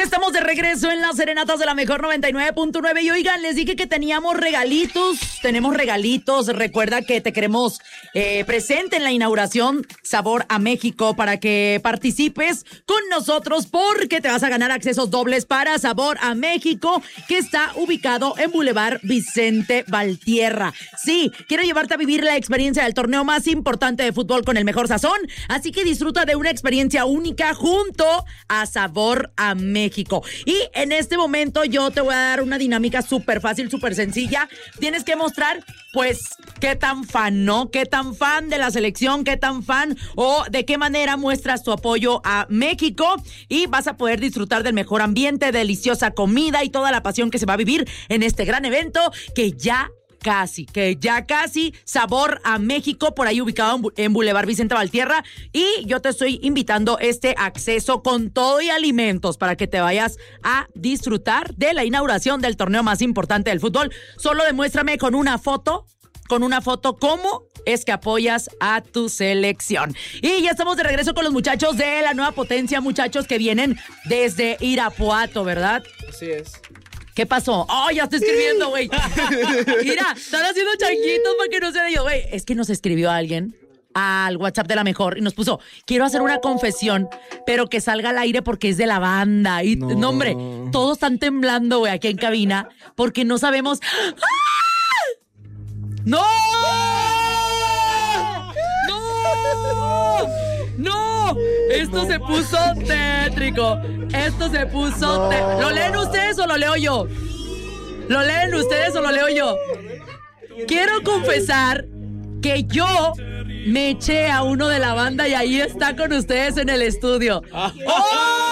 estamos de regreso en las serenatas de la mejor 99.9 y oigan, les dije que teníamos regalitos, recuerda que te queremos presente en la inauguración Sabor a México para que participes con nosotros porque te vas a ganar accesos dobles para Sabor a México que está ubicado en Boulevard Vicente Valtierra. Sí, quiero llevarte a vivir la experiencia del torneo más importante de fútbol con el mejor sazón, así que disfruta de una experiencia única junto a Sabor a México. Y en este momento yo te voy a dar una dinámica súper fácil, súper sencilla. Tienes que mostrar, pues, qué tan fan, ¿no? Qué tan fan de la selección, qué tan fan o de qué manera muestras tu apoyo a México y vas a poder disfrutar del mejor ambiente, deliciosa comida y toda la pasión que se va a vivir en este gran evento que ya casi, Sabor a México, por ahí ubicado en Boulevard Vicente Valtierra. Y yo te estoy invitando este acceso con todo y alimentos para que te vayas a disfrutar de la inauguración del torneo más importante del fútbol. Solo demuéstrame con una foto cómo es que apoyas a tu selección. Y ya estamos de regreso con los muchachos de la Nueva Potencia, muchachos que vienen desde Irapuato, ¿verdad? Así es. ¿Qué pasó? ¡Oh, ya está escribiendo, güey! Mira, están haciendo chanquitos para que no se diga, güey. Es que nos escribió alguien al WhatsApp de la mejor y nos puso, quiero hacer una confesión, pero que salga al aire porque es de la banda. Y, no hombre, todos están temblando, güey, aquí en cabina, porque no sabemos... ¡Ah! ¡No! ¡No! ¡No! Esto se puso tétrico. ¿Lo leen ustedes o lo leo yo? ¿Lo leen ustedes o lo leo yo? Quiero confesar que yo me eché a uno de la banda y ahí está con ustedes en el estudio. ¡Oh!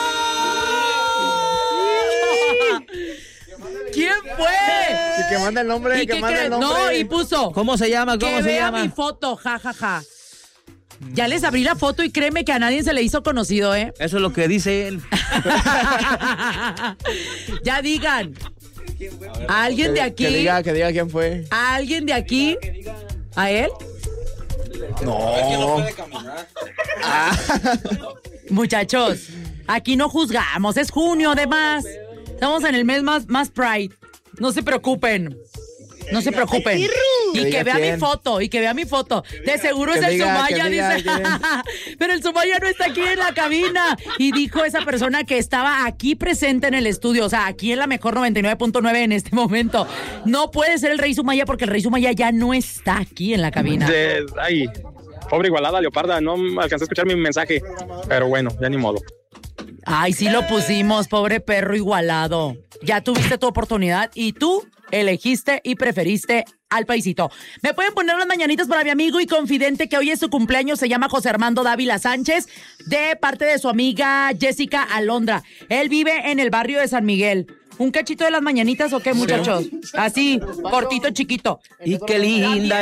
¿Quién fue? Y que manda el nombre, No, y puso. ¿Cómo se llama? Que vea mi foto, jajaja. Ya les abrí la foto y créeme que a nadie se le hizo conocido, ¿eh? Eso es lo que dice él. Ya digan. ¿A alguien de aquí? Que diga quién fue. ¿A alguien de aquí? ¿A él? No. Es que no puede caminar. Muchachos, aquí no juzgamos. Es junio, además. Estamos en el mes más Pride. No se preocupen. Y que vea mi foto. De seguro es el Sumaya, dice. Pero el Sumaya no está aquí en la cabina. Y dijo esa persona que estaba aquí presente en el estudio, o sea, aquí en la mejor 99.9 en este momento. No puede ser el Rey Sumaya porque el Rey Sumaya ya no está aquí en la cabina. Ay, pobre Igualada, Leoparda, no alcancé a escuchar mi mensaje. Pero bueno, ya ni modo. Ay, sí lo pusimos, pobre perro Igualado. Ya tuviste tu oportunidad y tú elegiste y preferiste al paisito. Me pueden poner las mañanitas para mi amigo y confidente que hoy es su cumpleaños, se llama José Armando Dávila Sánchez, de parte de su amiga Jessica Alondra. Él vive en el barrio de San Miguel. ¿Un cachito de las mañanitas o qué, muchachos? Así, cortito, chiquito. Y qué linda